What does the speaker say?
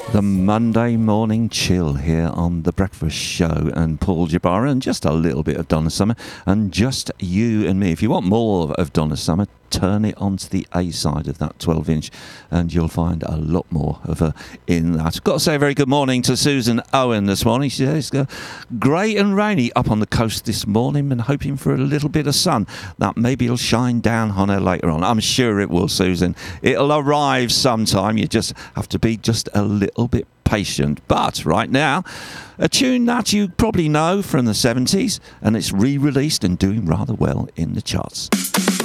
The Monday morning chill here on The Breakfast Show, and Paul Jabara, and just a little bit of Donna Summer, and just you and me. If you want more of Donna Summer, turn it onto the A side of that 12-inch, and you'll find a lot more of her in that. I've got to say a very good morning to Susan Owen this morning. She says it's grey and rainy up on the coast this morning, and hoping for a little bit of sun. That maybe it'll shine down on her later on. I'm sure it will, Susan. It'll arrive sometime. You just have to be just a little bit patient. But right now, a tune that you probably know from the 70s, and it's re-released and doing rather well in the charts.